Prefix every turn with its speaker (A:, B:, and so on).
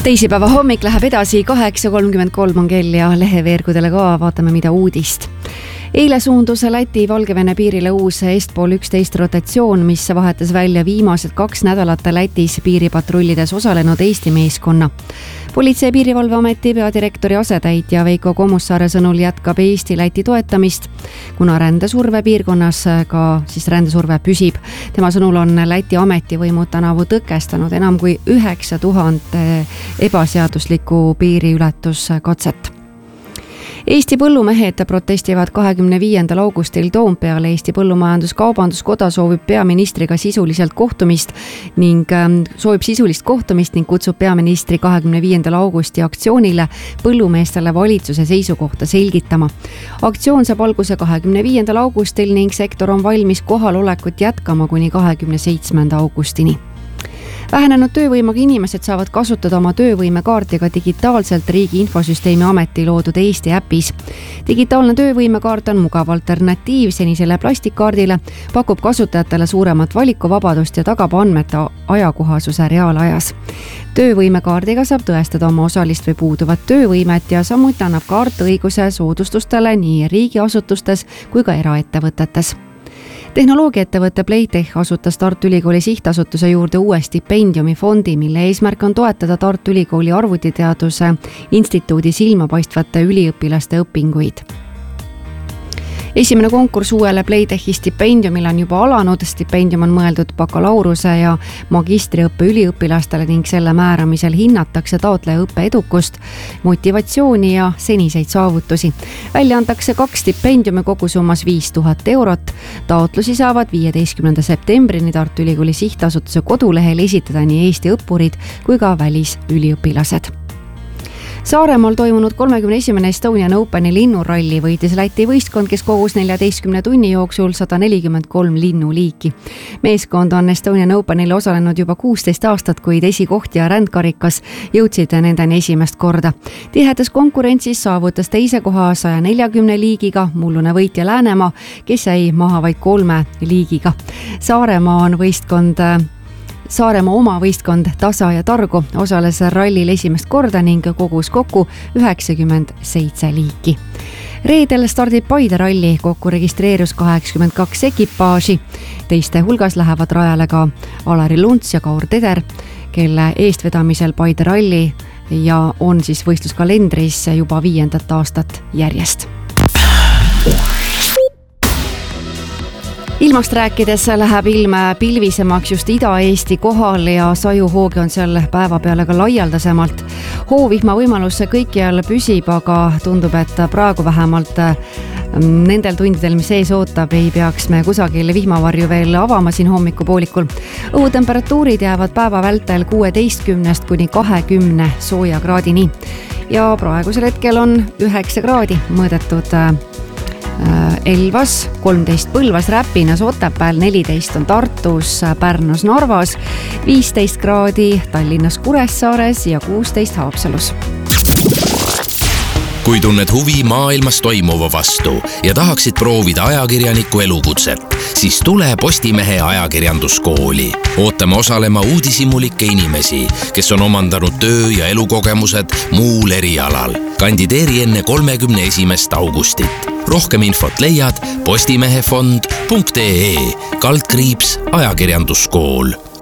A: Teisipäeva hommik läheb edasi, 8.33 on kell ja leheveergudele ka vaatame mida uudist. Eile suundus Läti Valgevene piirile uus Est-Pool 11 rotatsioon, mis vahetas välja viimased 2 nädalat Lätis piiripatrullides osalenud Eesti meeskonna. Politsei- ja piirivalveameti peadirektori asetäitja Veiko Kommussaare sõnul jätkab Eesti-Läti toetamist, kuna rändesurve piirkonnas ka siis rändesurve püsib. Tema sõnul on Läti ametivõimud tänavu tõkestanud enam kui 9000 ebaseaduslikku piiriületuskatset. Eesti põllumehed protestivad 25. augustil Toompeal. Eesti Põllumajandus-Kaubanduskoda soovib peaministriga sisulist kohtumist ning kutsub peaministri 25. augusti aktsioonile põllumeestele valitsuse seisukohta selgitama. Aktsioon saab alguse 25. augustil ning sektor on valmis kohalolekut jätkama kuni 27. augustini. Vähenenud töövõimaga inimesed saavad kasutada oma töövõimekaarti ka digitaalselt Riigi Infosüsteemi Ameti loodud Eesti äpis. Digitaalne töövõimekaart on mugav alternatiiv senisele plastikkaardile, pakub kasutajatele suuremat valikuvabadust ja tagab andmete ajakohasuse reaalajas. Töövõimekaardiga saab tõestada oma osalist või puuduvat töövõimet ja samuti annab kaart õiguse soodustustele nii riigiasutustes kui ka eraettevõtetes. Tehnoloogiaettevõtte Playtech asutas Tartu Ülikooli sihtasutuse juurde uue stipendiumifondi, mille eesmärk on toetada Tartu Ülikooli arvutiteaduse instituudi silmapaistvate üliõpilaste õpinguid. Esimene konkurss uuele Playtechi stipendiumile on juba alanud. Stipendium on mõeldud bakalaureuse ja magistriõppe üliõpilastele ning selle määramisel hinnatakse taotleja õppe edukust, motivatsiooni ja seniseid saavutusi. Välja antakse 2 stipendiumi kogusummas 5000 eurot. Taotlusi saavad 15. septembrini Tartu Ülikooli sihtasutuse kodulehel esitada nii Eesti õppurid kui ka välisüliõpilased. Saaremaal toimunud 31. Estonian Openi linnuralli võitis Läti võistkond, kes kogus 14 tunni jooksul 143 linnuliiki. Meeskond on Estonian Openil osalenud juba 16 aastat, kuid esikoht ja rändkarikas jõudsid nendeni esimest korda. Tihedas konkurentsis saavutas teise koha 140 liigiga mullune võitja Läänemaa, kes jäi maha vaid 3 liigiga. Saaremaa oma võistkond Tasa ja Targo osales rallil esimest korda ning kogus kokku 97 liiki. Reedel stardib Paide ralli, kokku registreerus 82 ekipaaži. Teiste hulgas lähevad rajale ka Alari Lunts ja Kaur Teder, kelle eestvedamisel Paide ralli ja on siis võistluskalendris juba 5. aastat järjest. Ilmast rääkides läheb ilm pilvisemaks just Ida-Eesti kohal ja sajuhoogi on seal päeva peale ka laialdasemalt. Hoovihma võimalus kõikjal püsib, aga tundub, et praegu vähemalt nendel tundidel, mis ees ootab, ei peaks me kusagil vihmavarju veel avama siin hommikupoolikul. Õhutemperatuurid jäävad päeva vältel 16 kuni 20 sooja kraadini ja praegusel hetkel on 9 kraadi mõõdetud Elvas, 13 Põlvas, Räpinas, Otepääl, 14 on Tartus, Pärnus, Narvas, 15 kraadi Tallinnas, Kuressaares ja 16 Haapsalus.
B: Kui tunned huvi maailmas toimuva vastu ja tahaksid proovida ajakirjaniku elukutset, siis tule Postimehe ajakirjanduskooli. Ootame osalema uudishimulikke inimesi, kes on omandanud töö- ja elukogemused muul erialal. Kandideeri enne 31. augustit. Rohkem infot leiad postimehefond.ee /ajakirjanduskool.